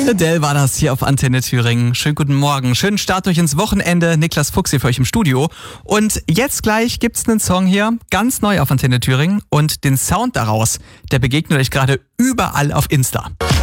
Adele war das hier auf Antenne Thüringen. Schönen guten Morgen, schönen Start durch ins Wochenende. Niklas Fuchs hier für euch im Studio. Und jetzt gleich gibt's einen Song hier, ganz neu auf Antenne Thüringen. Und den Sound daraus, der begegnet euch gerade überall auf Insta.